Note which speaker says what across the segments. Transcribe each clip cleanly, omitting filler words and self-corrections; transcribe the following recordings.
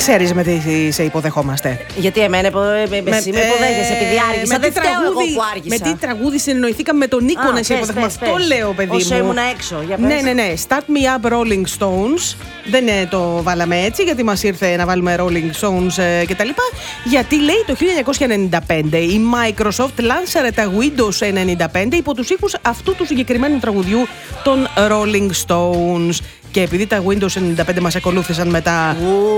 Speaker 1: ξέρεις με τι σε υποδεχόμαστε.
Speaker 2: Γιατί εμένα εσύ με υποδέχεσαι επειδή άργησα. Δεν φταίω εγώ που άργησα.
Speaker 1: Με τι τραγούδι συνεννοηθήκαμε με τον Νίκο να σε υποδεχόμαστε. Αυτό λέω, παιδί μου.
Speaker 2: Όσο ήμουν έξω. Για πες.
Speaker 1: Ναι. Start Me Up Rolling Stones. Δεν το βάλαμε έτσι γιατί μας ήρθε να βάλουμε Rolling Stones κτλ. Γιατί λέει το 1995 η Microsoft λάνσαρε τα Windows 95 υπό τους ήχους αυτού του συγκεκριμένου τραγουδιού των Rolling Stones. Και επειδή τα Windows 95 μας ακολούθησαν μετά,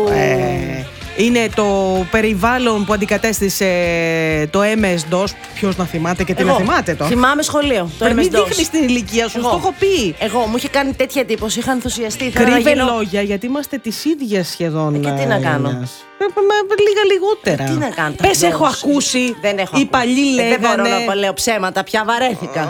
Speaker 1: είναι το περιβάλλον που αντικατέστησε το MS-DOS. Ποιος να θυμάται και τι να θυμάται τώρα.
Speaker 2: Θυμάμαι σχολείο.
Speaker 1: Μην δείχνεις την ηλικία σου, το έχω πει.
Speaker 2: Εγώ μου είχε κάνει τέτοια εντύπωση, είχα ενθουσιαστεί.
Speaker 1: Κρύβε λόγια γιατί είμαστε της ίδιας σχεδόν.
Speaker 2: Και τι να κάνω.
Speaker 1: Λίγα λιγότερα.
Speaker 2: Τι να κάνω.
Speaker 1: Πες έχω ακούσει.
Speaker 2: Δεν έχω.
Speaker 1: Οι παλιοί λέγανε.
Speaker 2: Δεν μπορώ να λέω ψέματα, πια βαρέθηκα.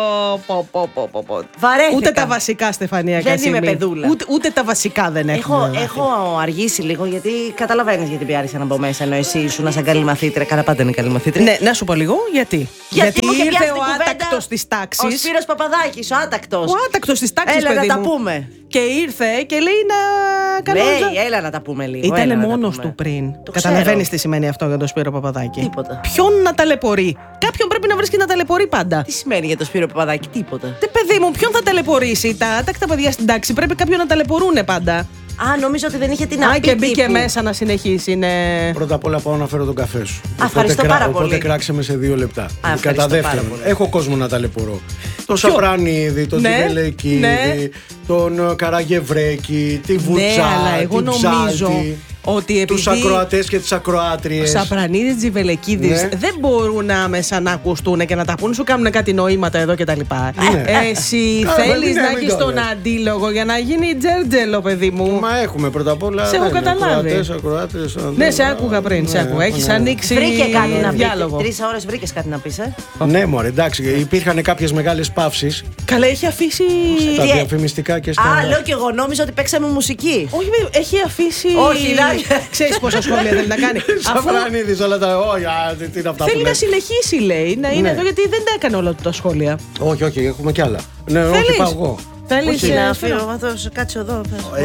Speaker 2: Βαρέθηκα.
Speaker 1: Ούτε τα βασικά, Στεφανία Κασίμη.
Speaker 2: Δεν είμαι παιδούλα.
Speaker 1: Ούτε τα βασικά δεν έχω.
Speaker 2: Έχω αργήσει λίγο γιατί καταλαβαίνεις γιατί πιάρισα να μπω μέσα ενώ εσύ ήσουν σαν καλή μαθήτρια. Καλά πάντα είναι καλή μαθήτρια.
Speaker 1: Ναι, να σου πω λίγο γιατί.
Speaker 2: Γιατί
Speaker 1: ήρθε ο άτακτος της τάξης.
Speaker 2: Ο Σπύρος Παπαδάκης, ο άτακτος.
Speaker 1: Ο άτακτος της τάξης,
Speaker 2: έλα
Speaker 1: παιδί
Speaker 2: να
Speaker 1: μου.
Speaker 2: τα πούμε.
Speaker 1: Και ήρθε και λέει να
Speaker 2: λέει, έλα να τα πούμε λίγο.
Speaker 1: Ήταν μόνος του πριν. Καταλαβαίνεις τι σημαίνει αυτό για τον Σπύρο Παπαδάκη.
Speaker 2: Τίποτα.
Speaker 1: Ποιον να ταλαιπωρεί. Κάποιον πρέπει να βρίσκει να ταλαιπωρεί πάντα.
Speaker 2: Τι σημαίνει για τον Σπύρο Παπαδάκη, τίποτα.
Speaker 1: Τι παιδί μου, ποιον θα ταλαιπωρήσει. Τα άτακτα παιδιά στην τάξη πρέπει κάποιον να ταλαιπωρούνε πάντα.
Speaker 2: Α, νομίζω ότι δεν είχε την απίτη.
Speaker 1: Και μπήκε μέσα να συνεχίσει.
Speaker 3: Πρώτα απ' όλα πάω να φέρω τον καφέ σου.
Speaker 2: Ευχαριστώ πάρα πολύ.
Speaker 3: Οπότε κράξε με σε 2 λεπτά. Κατά δεύτερον, έχω κόσμο να ταλαιπωρώ. Το Σαπρανίδη, τον Τζιβελεκίδη, τον Καραγευρέκη, τη Βουτσά, την Ψάλτη.
Speaker 1: Ότι επειδή
Speaker 3: τους ακροατές και τις ακροάτριες.
Speaker 1: Σαπρανίδης, Τζιβελεκίδης δεν μπορούν άμεσα να ακουστούν και να τα πούν, σου κάνουν κάτι νοήματα εδώ κτλ. Εσύ θέλεις να έχεις τον αντίλογο για να γίνει τζέρτζελο, παιδί μου.
Speaker 3: Μα έχουμε πρώτα απ' όλα.
Speaker 1: Σε έχω καταλάβει.
Speaker 3: Ακροάτες.
Speaker 1: Ναι, σε άκουγα πριν. Έχεις ανοίξει διάλογο.
Speaker 2: 3 ώρες βρήκες κάτι να πεις,
Speaker 3: Ναι, μωρέ, εντάξει. Υπήρχαν κάποιες μεγάλες παύσεις.
Speaker 1: Καλά, έχει αφήσει.
Speaker 3: Στα διαφημιστικά και στα.
Speaker 2: Α, λέω και εγώ νόμιζα ότι παίξαμε μουσική.
Speaker 1: Όχι, έχει αφήσει.
Speaker 2: Όχι,
Speaker 1: ξέρεις πόσα σχόλια θέλει να κάνει.
Speaker 3: Σαφρανίδης, όλα τα. Όχι, τι είναι αυτά.
Speaker 1: Θέλει να συνεχίσει, λέει, να είναι εδώ γιατί δεν τα έκανε όλα τα σχόλια.
Speaker 3: Όχι, έχουμε κι άλλα. Ναι, όχι, πάω εγώ.
Speaker 1: Θέλεις
Speaker 2: να φύγω, θα κάτσω εδώ.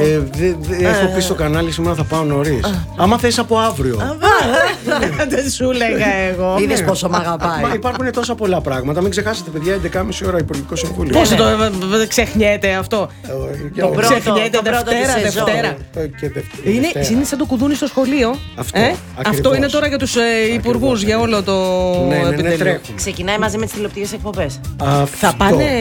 Speaker 3: Έχω πει στο κανάλι σήμερα θα πάω νωρίς. Άμα θες από αύριο.
Speaker 1: Δεν σου λέγα εγώ.
Speaker 2: Είδες πόσο μ' αγαπάει.
Speaker 3: Μα υπάρχουν τόσα πολλά πράγματα. Μην ξεχάσετε, παιδιά, 11.30 ώρα Υπουργικό Συμβούλιο.
Speaker 1: Πώς το ξεχνιέται αυτό.
Speaker 2: Το
Speaker 1: ξεχνιέται Δευτέρα. Είναι σαν το κουδούνι στο σχολείο. Αυτό είναι τώρα για τους υπουργούς, για όλο το επιτελείο.
Speaker 2: Ξεκινάει μαζί με τις τηλεοπτικές εκπομπές.
Speaker 1: Θα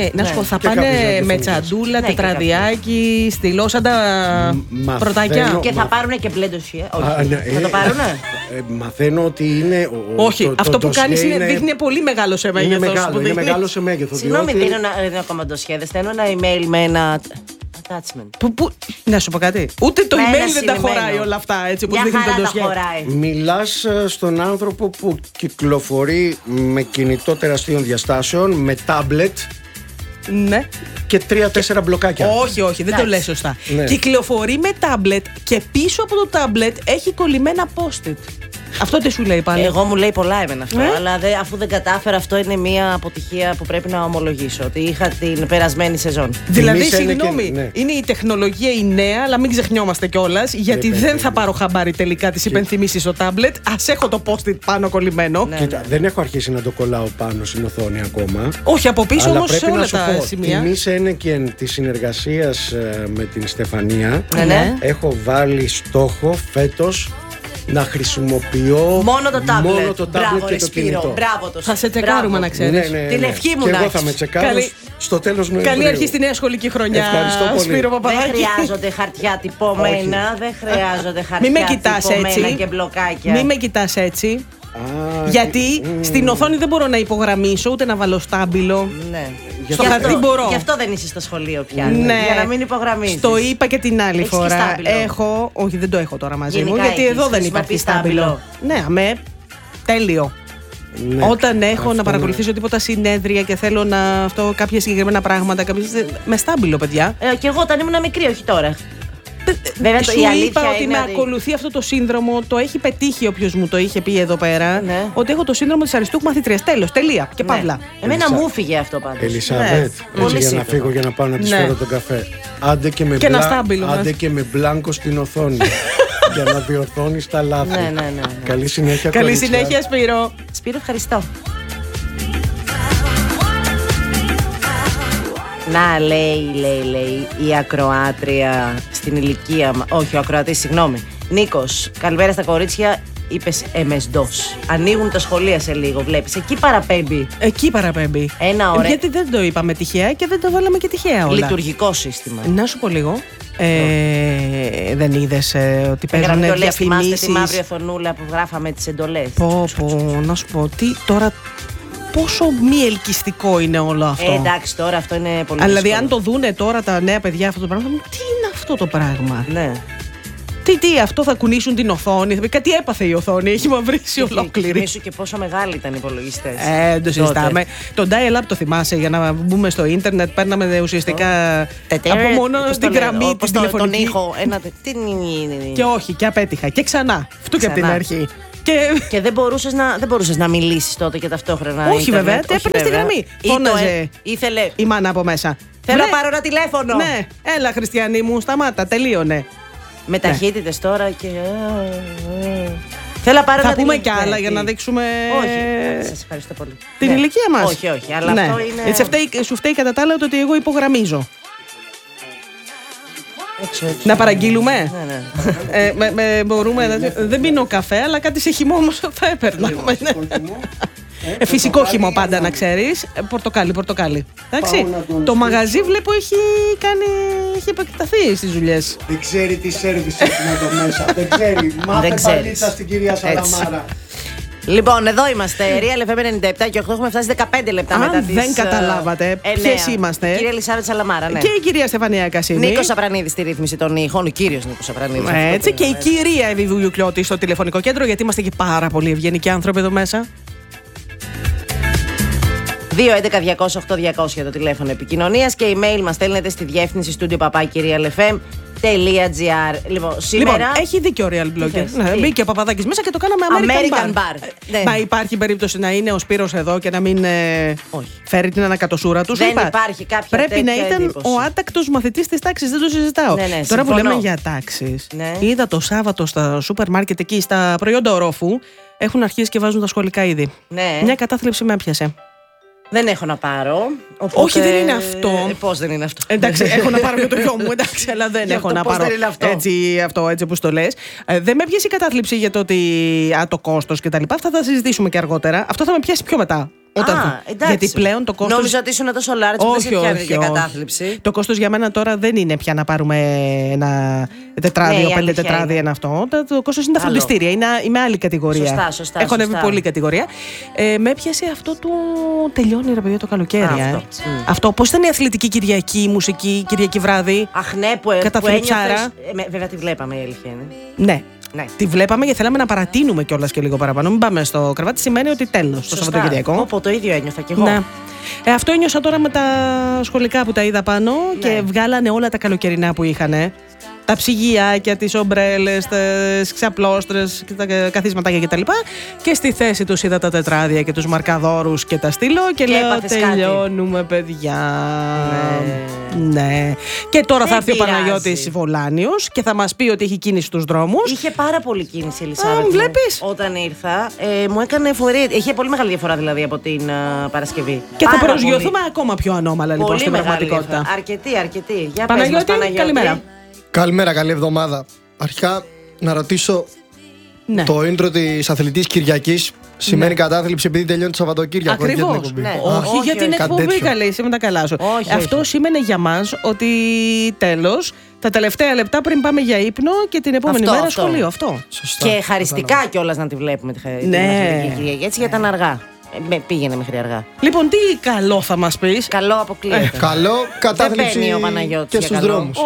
Speaker 1: πάνε με τσαντούλα, τετραδιάκι, στυλό σαν τα πρωτάκια.
Speaker 2: Και θα πάρουν και μπλε ντοσιέ. Θα το πάρουνε.
Speaker 3: Μαθαίνω ότι είναι.
Speaker 1: Όχι, αυτό που κάνεις δείχνει πολύ μεγάλο σε μέγεθος.
Speaker 3: Είναι μεγάλο σε μέγεθος.
Speaker 2: Συγγνώμη, δεν είναι ακόμα ντοσιέ. Δεν στέλνω ένα email με ένα attachment.
Speaker 1: Να σου πω κάτι. Ούτε το email δεν τα χωράει όλα αυτά έτσι όπως δείχνει το ντοσιέ.
Speaker 3: Μιλάς στον άνθρωπο που κυκλοφορεί με κινητό τεραστίων διαστάσεων, με τάμπλετ.
Speaker 1: Ναι.
Speaker 3: Και 3-4 μπλοκάκια.
Speaker 1: Όχι, δεν το λες σωστά. Ναι. Κυκλοφορεί με τάμπλετ και πίσω από το τάμπλετ έχει κολλημένα post-it. Αυτό τι σου λέει πάλι?
Speaker 2: Εγώ μου λέει πολλά εμένα αυτό. Αλλά αφού δεν κατάφερα, αυτό είναι μια αποτυχία που πρέπει να ομολογήσω. Ότι είχα την περασμένη σεζόν.
Speaker 1: Δηλαδή, συγγνώμη, είναι η τεχνολογία η νέα, αλλά μην ξεχνιόμαστε κιόλας. Γιατί δεν θα πάρω χαμπάρι τελικά τις υπενθυμίσεις στο τάμπλετ. Ας έχω το post-it πάνω κολλημένο.
Speaker 3: Κοίτα, δεν έχω αρχίσει να το κολλάω πάνω στην οθόνη ακόμα.
Speaker 1: Όχι, από πίσω όμως σε όλα τα σημεία.
Speaker 3: Τιμή ένεκεν τη συνεργασία με την Στεφανία. Έχω βάλει στόχο φέτος να χρησιμοποιώ
Speaker 2: μόνο το τάμπλετ
Speaker 3: και το κινητό.
Speaker 2: Θα
Speaker 1: σε τσεκάρουμε να ξέρεις.
Speaker 2: Την ευχή μου
Speaker 3: και
Speaker 2: να
Speaker 3: εγώ θα με τσεκάρω στο τέλος Νοεμβρίου.
Speaker 1: Καλή αρχή στη νέα σχολική χρονιά.
Speaker 3: Ευχαριστώ πολύ.
Speaker 1: Σπύρο Παπαδάκη.
Speaker 2: Δεν χρειάζονται χαρτιά τυπωμένα. Δεν χρειάζονται χαρτιά τυπωμένα και μπλοκάκια.
Speaker 1: Μη με κοιτάς έτσι. Γιατί στην οθόνη δεν μπορώ να υπογραμμίσω ούτε να βάλω στάμπιλο.
Speaker 2: Ναι.
Speaker 1: Στο χαρτί μπορώ.
Speaker 2: Γι' αυτό δεν είσαι στο σχολείο πια.
Speaker 1: Ναι.
Speaker 2: Για να μην υπογραμμίσεις.
Speaker 1: Το είπα και την άλλη φορά. Έχω. Όχι, δεν το έχω τώρα μαζί μου. Γιατί εδώ δεν υπάρχει στάμπιλο. Ναι, αμέ. Τέλειο. Ναι, όταν έχω να παρακολουθήσω τίποτα συνέδρια και θέλω να αυτό κάποια συγκεκριμένα πράγματα. Με στάμπιλο, παιδιά.
Speaker 2: Και εγώ όταν ήμουν μικρή, όχι τώρα.
Speaker 1: Βέβαια, σου είπα ότι με ακολουθεί αυτό το σύνδρομο. Το έχει πετύχει όποιος μου το είχε πει εδώ πέρα. Ναι. Ότι έχω το σύνδρομο της αριστούχου μαθήτριας. Τέλος, τελεία. Και παύλα.
Speaker 2: Εμένα μου φύγε αυτό πάντως.
Speaker 3: Ελισάβετ, για να φύγω για να πάω να της φέρω τον καφέ. Άντε και με μπλάνκο στην οθόνη. για να διορθώνεις τα λάθη.
Speaker 2: Ναι.
Speaker 3: Καλή συνέχεια.
Speaker 1: Καλή συνέχεια, Σπύρο.
Speaker 2: Σπύρο, ευχαριστώ. Να, λέει η ακροάτρια στην ηλικία. Όχι, ο ακροατής, συγγνώμη. Νίκος, καλημέρα στα κορίτσια. Είπες MS-DOS. Ανοίγουν τα σχολεία σε λίγο, βλέπεις. Εκεί παραπέμπει. Ένα ωραίο.
Speaker 1: Γιατί δεν το είπαμε τυχαία και δεν το βάλαμε και τυχαία όλα.
Speaker 2: Λειτουργικό σύστημα.
Speaker 1: Να σου πω λίγο. Δεν είδες ότι παίζουν διαφημίσεις.
Speaker 2: Θυμάστε τη μαύρη οθονούλα που γράφαμε τις εντολές.
Speaker 1: Να σου πω τι τώρα. Πόσο μη ελκυστικό είναι όλο αυτό.
Speaker 2: Εντάξει, τώρα αυτό είναι πολύ
Speaker 1: Δηλαδή, αν το δούνε τώρα τα νέα παιδιά αυτό το πράγμα, τι είναι αυτό το πράγμα.
Speaker 2: Ναι.
Speaker 1: Τι, αυτό θα κουνήσουν την οθόνη. Κάτι έπαθε η οθόνη, έχει μαυρίσει ολόκληρη.
Speaker 2: Θυμήσου και πόσο μεγάλοι ήταν οι υπολογιστές.
Speaker 1: Το συζητάμε. Το dial-up το θυμάσαι, για να μπούμε στο ίντερνετ, παίρναμε ουσιαστικά από μόνο την γραμμή τη τηλεφωνική.
Speaker 2: Τον ήχο.
Speaker 1: Και όχι, και απέτυχα. Και ξανά. Αυτό και από την αρχή.
Speaker 2: Και δεν μπορούσες να μιλήσεις τότε και ταυτόχρονα.
Speaker 1: Όχι, βέβαια, έπαιρνε τη γραμμή. Φώναζε η μάνα από μέσα.
Speaker 2: Θέλω να πάρω ένα τηλέφωνο.
Speaker 1: Ναι, έλα, Χριστιανή μου, σταμάτα, τελείωνε.
Speaker 2: Με ταχύτητες τώρα και. Θέλω να πάρω.
Speaker 1: Θα πούμε κι άλλα για να δείξουμε.
Speaker 2: Όχι, σας ευχαριστώ πολύ.
Speaker 1: Την ηλικία μας.
Speaker 2: Όχι, αλλά αυτό είναι.
Speaker 1: Έτσι, σου φταίει κατά τα άλλα το ότι εγώ υπογραμμίζω.
Speaker 2: Έτσι.
Speaker 1: Να παραγγείλουμε.
Speaker 2: Ναι.
Speaker 1: Μπορούμε. Δεν πίνω καφέ, αλλά κάτι σε χυμό όμως θα έπαιρνα. Φυσικό χυμό πάντα, να ξέρεις. Πορτοκάλι. Εντάξει. Το μαγαζί βλέπω έχει επεκταθεί στις δουλειές.
Speaker 3: Δεν ξέρει τι σέρβις έχουμε εδώ μέσα. Δεν ξέρει. Μάθε παλίτσα στην κυρία Σαλαμάρα.
Speaker 2: Λοιπόν, εδώ είμαστε. Real FM 97 και 8 έχουμε φτάσει 15 λεπτά μετά τις.
Speaker 1: Δεν καταλάβατε ποιες είμαστε.
Speaker 2: Η κυρία Ελισάβετ Σαλαμάρα, ναι.
Speaker 1: Και η κυρία Στεφανία Κασίμη.
Speaker 2: Νίκος Σαπρανίδης στη ρύθμιση των ήχων. Ο κύριος Νίκος Σαπρανίδης.
Speaker 1: Έτσι. Και η κυρία Εύη Βουγιουκλιώτη στο τηλεφωνικό κέντρο, γιατί είμαστε και πάρα πολύ ευγενικοί άνθρωποι εδώ μέσα.
Speaker 2: 2-11-200-8-200 το τηλέφωνο επικοινωνίας και email μας στέλνετε στη διεύθυνση studio@realfm.gr. Λοιπόν, σήμερα.
Speaker 1: Έχει δίκιο ο Real Blogger. Μπήκε ο Παπαδάκης μέσα και το κάναμε American Bar.
Speaker 2: Ναι.
Speaker 1: Μα υπάρχει περίπτωση να είναι ο Σπύρος εδώ και να μην φέρει την ανακατοσούρα του?
Speaker 2: Δεν υπάρχει κάποια
Speaker 1: Πρέπει να ήταν
Speaker 2: εντύπωση.
Speaker 1: ο άτακτος μαθητής της τάξης, δεν το συζητάω.
Speaker 2: Ναι,
Speaker 1: τώρα που λέμε για τάξεις, είδα το Σάββατο στα σούπερ μάρκετ εκεί, στα προϊόντα ορόφου, έχουν αρχίσει και βάζουν τα σχολικά είδη.
Speaker 2: Ναι.
Speaker 1: Μια κατάθλιψη με έπιασε.
Speaker 2: Δεν έχω να πάρω. Οπότε.
Speaker 1: Όχι, δεν είναι αυτό.
Speaker 2: Πώς δεν είναι αυτό?
Speaker 1: Εντάξει, έχω να πάρω και το γιο μου, εντάξει, αλλά δεν έχω να πάρω. Έτσι όπως το λες. Δεν με πιάσει η κατάθλιψη για το ότι το κόστος κτλ. Αυτά θα συζητήσουμε και αργότερα. Αυτό θα με πιάσει πιο μετά. Γιατί πλέον το κόστος.
Speaker 2: Νόμιζα ότι ήσουν τόσο large που δεν σε πιάνει για κατάθλιψη.
Speaker 1: Το κόστος για μένα τώρα δεν είναι πια να πάρουμε ένα τετράδιο, 5 τετράδια, ένα αυτό. Το κόστος είναι τα φροντιστήρια. Είμαι άλλη κατηγορία.
Speaker 2: Σωστά.
Speaker 1: Έχω ανέβει πολύ κατηγορία. Με έπιασε αυτό του. Τελειώνει, ρε παιδιά, το καλοκαίρι. Αυτό. Πώς ήταν η αθλητική Κυριακή, η μουσική Κυριακή βράδυ?
Speaker 2: Αχ, ναι, που ένιωθες. Βέβαια τη βλέπαμε, η αλήθεια είναι.
Speaker 1: Ναι. Τη βλέπαμε και θέλαμε να παρατείνουμε κιόλας και λίγο παραπάνω. Μην πάμε στο κρεβάτι, σημαίνει ότι τέλος το Σαββατοκυριακό.
Speaker 2: Το ίδιο ένιωθα κι εγώ.
Speaker 1: Ναι. Αυτό ένιωσα τώρα με τα σχολικά που τα είδα πάνω και βγάλανε όλα τα καλοκαιρινά που είχανε. Τα ψυγιάκια, τις ομπρέλες, τις ξαπλώστρες, τα καθίσματάκια κτλ. Και στη θέση τους είδα τα τετράδια και τους μαρκαδόρους και τα στείλω και λέω τελειώνουμε, παιδιά. Ναι. Και τώρα θα έρθει ο Παναγιώτης Βολάνιος και θα μας πει ότι έχει κίνηση στους δρόμους.
Speaker 2: Είχε πάρα πολύ κίνηση η Ελισάβετ.
Speaker 1: Βλέπεις.
Speaker 2: Όταν ήρθα, μου έκανε εφορία. Είχε πολύ μεγάλη διαφορά δηλαδή από την Παρασκευή.
Speaker 1: Και θα προσγειωθούμε ακόμα πιο ανώμαλα λοιπόν στην πραγματικότητα.
Speaker 2: Αρκετή. Για
Speaker 1: Παναγιώτη, καλημέρα.
Speaker 4: Καλημέρα, καλή εβδομάδα. Αρχικά να ρωτήσω, το intro της αθλητής Κυριακής σημαίνει κατάθλιψη επειδή τελειώνει το Σαββατοκύριακο?
Speaker 1: Ακριβώς. Όχι για την εκπομπή, καλή, είσαι με τα καλά σου. Αυτό σήμαινε για μας ότι τέλος, τα τελευταία λεπτά πριν πάμε για ύπνο και την επόμενη μέρα σχολείο. Αυτό.
Speaker 4: Σωστά.
Speaker 2: Και χαριστικά κιόλας να τη βλέπουμε την αθλητική Κυριακή. Έτσι γιατί ήταν αργά. Πήγαινε μέχρι αργά.
Speaker 1: Λοιπόν, τι καλό θα μας πεις?
Speaker 2: Καλό αποκλείεται.
Speaker 4: Καλό κατάθλιψη και στους δρόμους.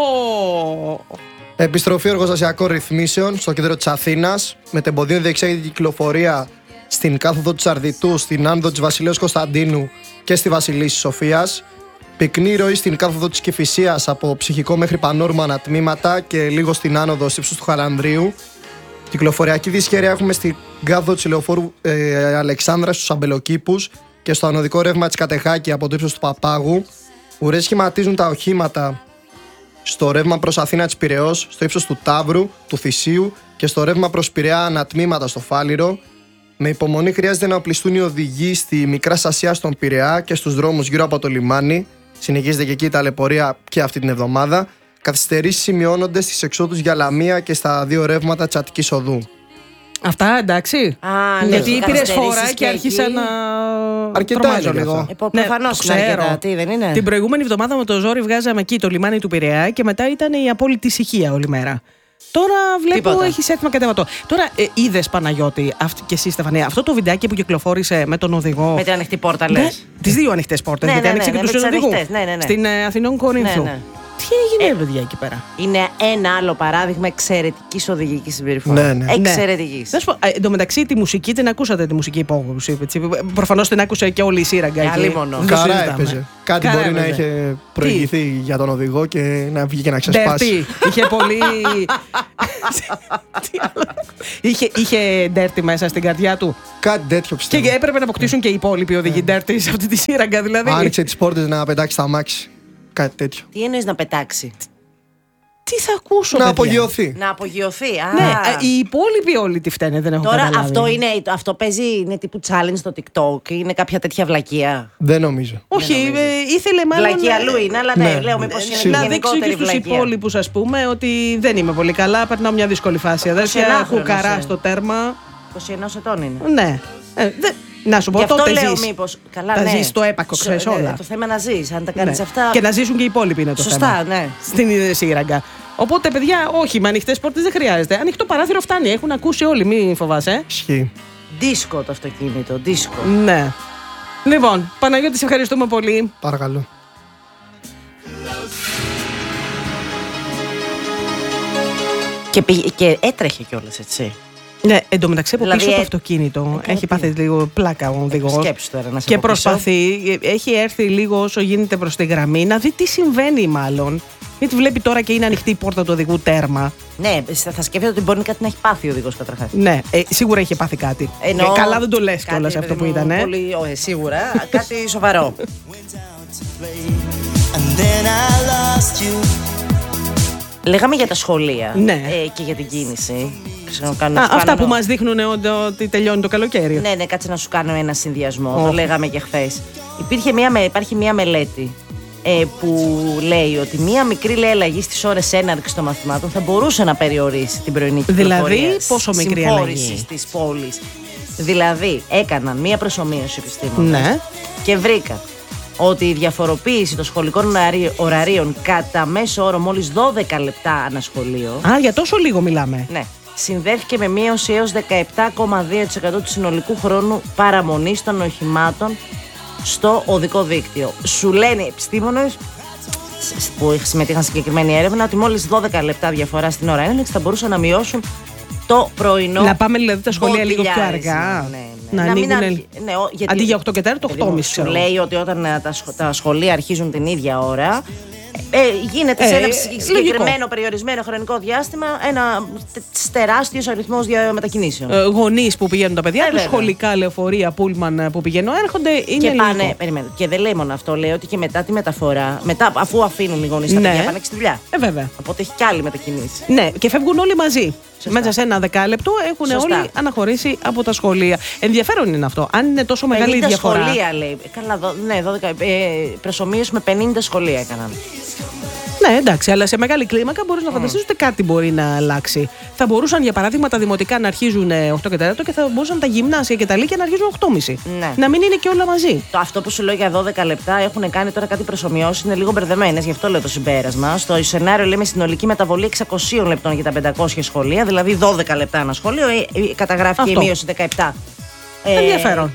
Speaker 4: Επιστροφή εργοστασιακών ρυθμίσεων στο κέντρο της Αθήνας. Μετεμποδίων διεξάγεται η κυκλοφορία στην κάθοδο της Αρδιτού, στην άνοδο της Βασιλέως Κωνσταντίνου και στη Βασιλίσσης Σοφίας. Πυκνή ροή στην κάθοδο της Κηφισίας από Ψυχικό μέχρι Πανόρμα ανατμήματα και λίγο στην άνοδο στη ύψος του Χαρανδρίου. Κυκλοφοριακή δυσχέρεια έχουμε στην κάθοδο της Λεωφόρου Αλεξάνδρας στους Αμπελοκήπους και στο ανωδικό ρεύμα της Κατεχάκη από το ύψος του Παπάγου. Ουρές σχηματίζουν τα οχήματα στο ρεύμα προς Αθήνα της Πειραιώς, στο ύψος του Ταύρου, του Θησίου και στο ρεύμα προς Πειραιά ανατμήματα στο Φάληρο. Με υπομονή χρειάζεται να οπλιστούν οι οδηγοί στη Μικρά Ασία στον Πειραιά και στους δρόμους γύρω από το λιμάνι. Συνεχίζεται και εκεί η ταλαιπωρία και αυτή την εβδομάδα. Καθυστερήσεις σημειώνονται στις εξόδους για Λαμία και στα 2 ρεύματα της Αττικής Οδού.
Speaker 1: Αυτά εντάξει. Γιατί πήρες φορά και άρχισα να.
Speaker 4: Αρκετά
Speaker 2: λίγο. Προφανώς είναι αρκετά. Τι δεν είναι.
Speaker 1: Την προηγούμενη εβδομάδα με το ζόρι βγάζαμε εκεί το λιμάνι του Πειραιά και μετά ήταν η απόλυτη ησυχία όλη μέρα. Τώρα βλέπω έχεις έτοιμα κατέβατο. Τώρα είδες, Παναγιώτη, και εσύ Στεφανία, αυτό το βιντεάκι που κυκλοφόρησε με τον οδηγό.
Speaker 2: Με την ανοιχτή πόρτα, λες.
Speaker 1: Τις 2 ανοιχτές πόρτες. Γιατί άνοιξε και τους οδηγούς. Στην Αθηνών Κορίνθου. Τι έγινε, παιδιά, εκεί πέρα.
Speaker 2: Είναι ένα άλλο παράδειγμα εξαιρετικής οδηγικής συμπεριφοράς. Εξαιρετικής.
Speaker 1: Να σου πω, εν τω μεταξύ τη μουσική την ακούσατε, τη μουσική υπόγνωση. Προφανώς την άκουσε και όλη η σύραγγα.
Speaker 4: Καρά έπαιζε. Κάτι μπορεί να είχε προηγηθεί για τον οδηγό και να βγει και να ξεσπάσει.
Speaker 1: Είχε πολύ. Είχε ντέρτι μέσα στην καρδιά του.
Speaker 4: Κάτι τέτοιο πιστεύω.
Speaker 1: Και έπρεπε να αποκτήσουν και οι υπόλοιποι οδηγοί ντέρτι σε αυτή τη σύραγγα, δηλαδή.
Speaker 4: Άνοιξε τις πόρτες να πετάξει τα αμάξι. Κάτι τέτοιο.
Speaker 2: Τι εννοείς να πετάξει?
Speaker 1: Τι θα ακούσω,
Speaker 4: να απογειωθεί.
Speaker 2: Να απογειωθεί.
Speaker 1: Ναι, οι υπόλοιποι όλοι τι φταίνε, δεν έχω καταλάβει.
Speaker 2: Τώρα αυτό παίζει, είναι τύπου challenge στο TikTok, είναι κάποια τέτοια βλακεία?
Speaker 4: Δεν νομίζω.
Speaker 1: Όχι, ήθελε μάλλον.
Speaker 2: Βλακεία αλλού είναι, αλλά ναι, λέω μήπως είναι
Speaker 1: να δείξω και στους υπόλοιπους, ας πούμε, ότι δεν είμαι πολύ καλά, περνάω μια δύσκολη φάση. Αδέρφια, έχω καρά στο τέρμα.
Speaker 2: 21 ετών είναι.
Speaker 1: Ναι. Να σου πω, τότε
Speaker 2: λέω μήπως. Καλά,
Speaker 1: θα ζεις το έπακο, ξέρεις όλα.
Speaker 2: Το θέμα να ζεις, αν τα κάνεις αυτά.
Speaker 1: Και να ζήσουν και οι υπόλοιποι είναι το θέμα.
Speaker 2: Σωστά, ναι.
Speaker 1: Στην σύραγγα. Οπότε, παιδιά, όχι, με ανοιχτές πόρτες δεν χρειάζεται. Ανοιχτό παράθυρο φτάνει. Έχουν ακούσει όλοι, μην φοβάσαι.
Speaker 4: Ισχύει.
Speaker 2: Δίσκο το αυτοκίνητο, δίσκο.
Speaker 1: Ναι. Λοιπόν, Παναγιώτη, σε ευχαριστούμε πολύ.
Speaker 4: Παρακαλώ.
Speaker 2: Και έτρεχε κιόλας, έτσι.
Speaker 1: Ναι, εντωμεταξύ από πίσω το αυτοκίνητο έχει πάθει λίγο πλάκα ο οδηγός. Και προσπαθεί, έχει έρθει λίγο όσο γίνεται προς τη γραμμή να δει τι συμβαίνει, μάλλον. Γιατί βλέπει τώρα και είναι ανοιχτή η πόρτα του οδηγού τέρμα.
Speaker 2: Ναι, θα σκέφτεται ότι μπορεί κάτι να έχει πάθει ο οδηγός καταρχάς.
Speaker 1: Ναι, σίγουρα είχε πάθει κάτι. Καλά δεν το λες κιόλας αυτό που ήταν.
Speaker 2: Πολύ, σίγουρα, κάτι σοβαρό. Λέγαμε για τα σχολεία και για την κίνηση.
Speaker 1: Αυτά που μας δείχνουν ότι τελειώνει το καλοκαίρι.
Speaker 2: Ναι, κάτσε να σου κάνω ένα συνδυασμό. Το λέγαμε και χθες. Υπάρχει μια μελέτη που λέει ότι μια μικρή αλλαγή στις ώρες έναρξης των μαθημάτων θα μπορούσε να περιορίσει την πρωινή κυκλοφορία.
Speaker 1: Δηλαδή, πόσο μικρή αλλαγή?
Speaker 2: Στις πόλεις. Δηλαδή, έκαναν μια προσομοίωση επιστήμονες και βρήκαν ότι η διαφοροποίηση των σχολικών ωραρίων κατά μέσο όρο μόλις 12 λεπτά ανά σχολείο.
Speaker 1: Για τόσο λίγο μιλάμε.
Speaker 2: Ναι. Συνδέθηκε με μείωση έως 17,2% του συνολικού χρόνου παραμονής των οχημάτων στο οδικό δίκτυο. Σου λένε οι επιστήμονες που συμμετείχαν στην συγκεκριμένη έρευνα ότι μόλις 12 λεπτά διαφορά στην ώρα έναρξη θα μπορούσαν να μειώσουν το πρωινό.
Speaker 1: Να πάμε δηλαδή τα σχολεία λίγο πιο αργά. Να ανοίγουν. Αντί για 8 και 4, το 8,5.
Speaker 2: Σου λέει ότι όταν τα σχολεία αρχίζουν την ίδια ώρα, γίνεται σε ένα συγκεκριμένο περιορισμένο χρονικό διάστημα ένα τεράστιος αριθμός μετακινήσεων.
Speaker 1: Γονείς που πηγαίνουν τα παιδιά τους, σχολικά λεωφορεία, πούλμαν που πηγαίνουν, έρχονται. Είναι
Speaker 2: και πάνε. Και δεν λέει μόνο αυτό, λέει ότι και μετά τη μεταφορά, αφού αφήνουν οι γονείς τα παιδιά, πάνε και στη δουλειά.
Speaker 1: Βέβαια.
Speaker 2: Οπότε έχει κι άλλη μετακινήσεις.
Speaker 1: Ναι, και φεύγουν όλοι μαζί. Σωστά. Μέσα σε ένα δεκάλεπτο έχουν όλοι αναχωρήσει από τα σχολεία. Ενδιαφέρον είναι αυτό. Αν είναι τόσο μεγάλη η διαφορά.
Speaker 2: Σχολεία λέει. Καλά, ναι, 12. Προσομοίωση με 50 σχολεία έκαναν.
Speaker 1: Ναι, εντάξει, αλλά σε μεγάλη κλίμακα μπορεί να φανταστείς ότι κάτι μπορεί να αλλάξει. Θα μπορούσαν, για παράδειγμα, τα δημοτικά να αρχίζουν 8 και 4 και θα μπορούσαν τα γυμνάσια και τα λύκεια να αρχίζουν 8.30.
Speaker 2: Ναι.
Speaker 1: Να μην είναι και όλα μαζί.
Speaker 2: Αυτό που σου λέω για 12 λεπτά έχουν κάνει τώρα κάτι προσομοιώσεις, είναι λίγο μπερδεμένες, γι' αυτό λέω το συμπέρασμα. Στο σενάριο λέμε συνολική μεταβολή 600 λεπτών για τα 500 σχολεία, δηλαδή 12 λεπτά ένα σχολείο, καταγράφηκε η μείωση 17,2.
Speaker 1: Ενδιαφέρον.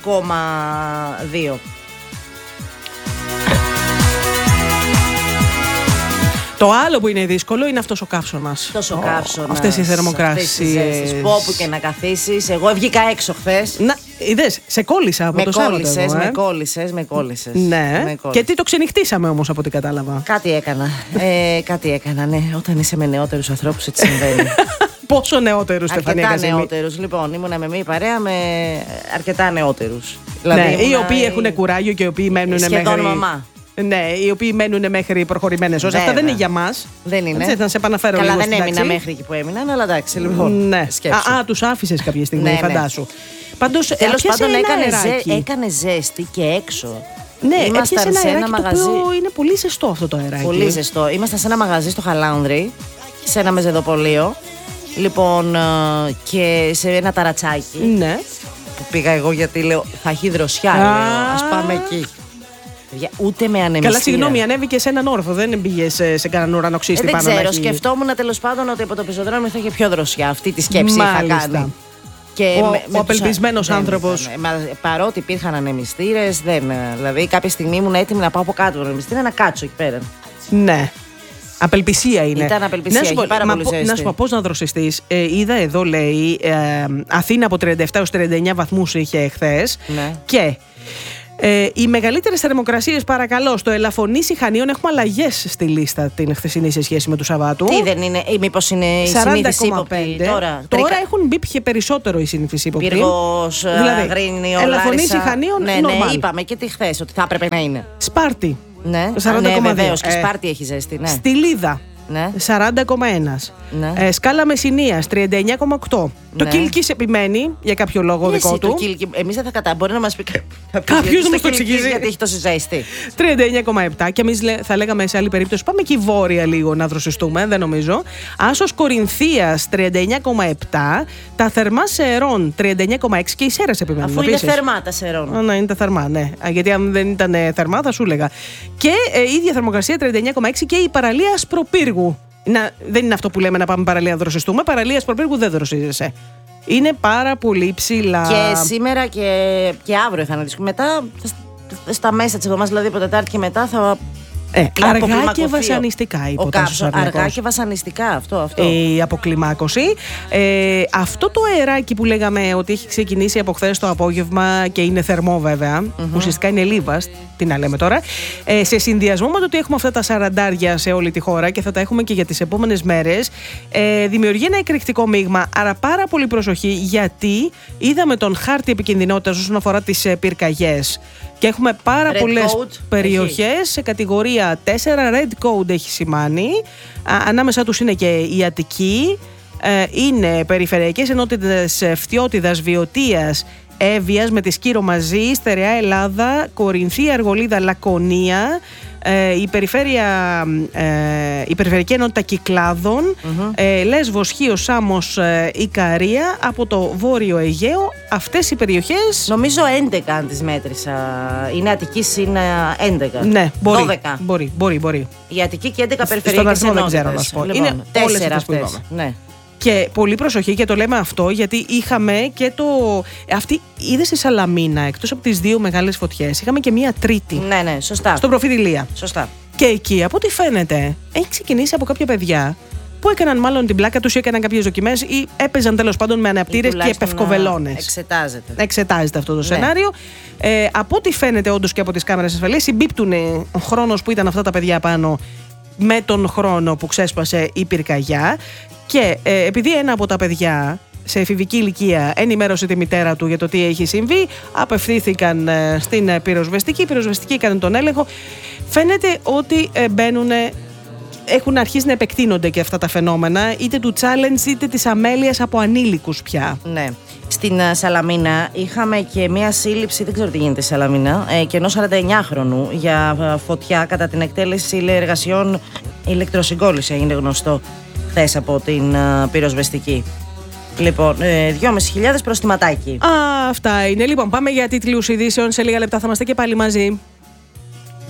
Speaker 1: Το άλλο που είναι δύσκολο είναι αυτός ο καύσωνας. Αυτές οι θερμοκρασίες.
Speaker 2: Όπου και να καθίσεις. Εγώ βγήκα έξω χθες.
Speaker 1: Να, είδες, σε κόλλησα από το Σάββατο.
Speaker 2: Με κόλλησες.
Speaker 1: Ναι. Και τι το ξενυχτήσαμε όμως από ό,τι κατάλαβα.
Speaker 2: Κάτι έκανα, ναι. Όταν είσαι με νεότερους ανθρώπους έτσι συμβαίνει.
Speaker 1: Πόσο νεότερους, Στεφανία?
Speaker 2: Αρκετά νεότερους. Λοιπόν, ήμουνα με μία παρέα με αρκετά νεότερους.
Speaker 1: Δηλαδή, οι οποίοι έχουν κουράγιο και οι οποίοι μένουν
Speaker 2: σχεδόν μαμά.
Speaker 1: Ναι, οι οποίοι μένουν μέχρι προχωρημένες ώρες. Αυτά δεν είναι για μας.
Speaker 2: Δεν είναι.
Speaker 1: Έτσι, θα σε επαναφέρω
Speaker 2: Καλά,
Speaker 1: λίγο
Speaker 2: δεν έμεινα μέχρι εκεί που έμειναν, αλλά εντάξει, λοιπόν.
Speaker 1: Ναι. Τους άφησες κάποια στιγμή, φαντάσου. Πάντως,
Speaker 2: τέλος πάντων, έκανε ζέστη και έξω.
Speaker 1: Ναι,
Speaker 2: ήμασταν σε ένα μαγαζί.
Speaker 1: Το οποίο είναι πολύ ζεστό αυτό το αεράκι.
Speaker 2: Πολύ ζεστό. Ήμασταν σε ένα μαγαζί στο Χαλάνδρη, σε ένα μεζεδοπολείο. Λοιπόν, και σε ένα ταρατσάκι.
Speaker 1: Ναι.
Speaker 2: Που πήγα εγώ γιατί λέω θα έχει δροσιά. Ας πάμε εκεί. Ούτε με ανεμιστήρα.
Speaker 1: Καλά, συγγνώμη, ανέβηκε σε έναν όρθο. Δεν πήγε σε κανέναν ουρανοξύστη πάνω.
Speaker 2: Δεν ξέρω, σκεφτόμουν τέλος πάντων ότι από το πεζοδρόμιο θα είχε πιο δροσιά. Αυτή τη σκέψη είχα κάνει.
Speaker 1: Και ο απελπισμένος άνθρωπος.
Speaker 2: Παρότι υπήρχαν ανεμιστήρες, δηλαδή κάποια στιγμή ήμουν έτοιμη να πάω από κάτω τον ανεμιστήρα να κάτσω εκεί πέρα.
Speaker 1: Ναι. Απελπισία είναι.
Speaker 2: Ήταν απελπισία, έχει πάρα πολύ ζέστη.
Speaker 1: Να σου πω πώς να δροσιστείς. Είδα εδώ, λέει, Αθήνα από 37 έως 39 βαθμούς είχε χθες.
Speaker 2: Ναι.
Speaker 1: Και οι μεγαλύτερες θερμοκρασίες, παρακαλώ, στο Ελαφωνήσι Χανίων. Έχουμε αλλαγές στη λίστα την χθεσινή σε σχέση με του Σαββάτου.
Speaker 2: Τι δεν είναι, ή μήπως είναι η συνήθιση ύποπτη
Speaker 1: τώρα έχουν μπει και περισσότερο η συνήθιση ύποπτη.
Speaker 2: Πύργος,
Speaker 1: δηλαδή,
Speaker 2: Αγρίνιο,
Speaker 1: Ελαφωνήσι Χανίων.
Speaker 2: Ναι, είπαμε και τι χθες ότι θα έπρεπε να είναι.
Speaker 1: Σπάρτη.
Speaker 2: Ναι, 40,2. Βεβαίως, και Σπάρτη έχει ζέστη. Ναι.
Speaker 1: Στη Λίδα.
Speaker 2: Ναι.
Speaker 1: 40,1.
Speaker 2: Ναι.
Speaker 1: Σκάλα Μεσσηνίας 39,8. Το Κίλκις επιμένει για κάποιο λόγο δικό του.
Speaker 2: Εμείς δεν θα μπορεί να μας πει
Speaker 1: κάποιος να μας το εξηγήσει.
Speaker 2: Γιατί έχει τόση ζέστη.
Speaker 1: 39,7. Και εμείς θα λέγαμε σε άλλη περίπτωση πάμε εκεί βόρεια λίγο να δροσιστούμε, δεν νομίζω. Άσος Κορινθίας 39,7. Τα θερμά Σερών 39,6 και οι Σέρες επιμένουν.
Speaker 2: Αφού είναι θερμά τα Σερών.
Speaker 1: Ναι, είναι τα θερμά, ναι. Γιατί αν δεν ήταν θερμά θα σου έλεγα. Και ίδια θερμοκρασία 39,6 και η παραλία Ασπροπύργου. Δεν είναι αυτό που λέμε να πάμε παραλία να δροσιστούμε. Παραλία Ασπροπύργου δεν δροσίζεσαι. Είναι πάρα πολύ ψηλά.
Speaker 2: Και σήμερα και αύριο θα αναδείξουμε. Μετά, στα μέσα της εβδομάδας, δηλαδή από Τετάρτη και μετά, θα.
Speaker 1: Αργά και βασανιστικά
Speaker 2: αργά και βασανιστικά αυτό.
Speaker 1: Η αποκλιμάκωση. Αυτό το αεράκι που λέγαμε ότι έχει ξεκινήσει από χθες το απόγευμα και είναι θερμό βέβαια, ουσιαστικά είναι λίβας, τι να λέμε τώρα, σε συνδυασμό με το ότι έχουμε αυτά τα 40 σε όλη τη χώρα και θα τα έχουμε και για τις επόμενες μέρες, δημιουργεί ένα εκρηκτικό μείγμα. Άρα πάρα πολύ προσοχή, γιατί είδαμε τον χάρτη επικινδυνότητας όσον αφορά τις πυρκαγιές. Και έχουμε πάρα πολλές περιοχές σε κατηγορία 4, red code έχει σημάνει. Ανάμεσα τους είναι και η Αττική, είναι περιφερειακές ενότητες Φτιώτιδας, Βιωτίας, Εύβοιας με τη Σκύρο μαζί, Στερεά Ελλάδα, Κορινθία, Αργολίδα, Λακωνία, η περιφερειακή ενότητα Κυκλάδων, Λέσβος, Χίος, Σάμος, Ικαρία, από το Βόρειο Αιγαίο. Αυτές οι περιοχές.
Speaker 2: Νομίζω 11 αν τις μέτρησα. Είναι Αττικής, είναι 11.
Speaker 1: Ναι, μπορεί.
Speaker 2: 12.
Speaker 1: Μπορεί.
Speaker 2: Η Αττική και 11 περιφερειακές ενότητες.
Speaker 1: Δεν ξέρω να σου πω.
Speaker 2: Λοιπόν,
Speaker 1: είναι
Speaker 2: 4 αυτές. Ναι.
Speaker 1: Και πολύ προσοχή, και το λέμε αυτό γιατί είχαμε και το. Αυτή είδε στη Σαλαμίνα, εκτός από τις δύο μεγάλες φωτιές, είχαμε και μία τρίτη.
Speaker 2: Ναι, σωστά.
Speaker 1: Στον Προφιδηλία.
Speaker 2: Σωστά.
Speaker 1: Και εκεί, από ό,τι φαίνεται, έχει ξεκινήσει από κάποια παιδιά που έκαναν μάλλον την πλάκα τους ή έκαναν κάποιες δοκιμές ή έπαιζαν τέλος πάντων με αναπτήρες και πευκοβελώνες. Εξετάζεται αυτό το σενάριο. Από ό,τι φαίνεται, όντως και από τις κάμερες ασφαλείας, συμπίπτουν ο χρόνος που ήταν αυτά τα παιδιά πάνω με τον χρόνο που ξέσπασε η πυρκαγιά. Και επειδή ένα από τα παιδιά σε εφηβική ηλικία ενημέρωσε τη μητέρα του για το τι έχει συμβεί, απευθύνθηκαν στην πυροσβεστική. Η πυροσβεστική έκανε τον έλεγχο. Φαίνεται ότι έχουν αρχίσει να επεκτείνονται και αυτά τα φαινόμενα, είτε του challenge είτε της αμέλειας από ανήλικους πια.
Speaker 2: Ναι. Στην Σαλαμίνα είχαμε και μία σύλληψη, δεν ξέρω τι γίνεται στη Σαλαμίνα, και ενός 49χρονου για φωτιά κατά την εκτέλεση εργασιών ηλεκτροσυγκόλληση, έγινε γνωστό χθες από την πυροσβεστική. Λοιπόν, 2.500 προστιματάκι.
Speaker 1: Αυτά είναι. Λοιπόν, πάμε για τίτλους ειδήσεων. Σε λίγα λεπτά θα είμαστε και πάλι μαζί.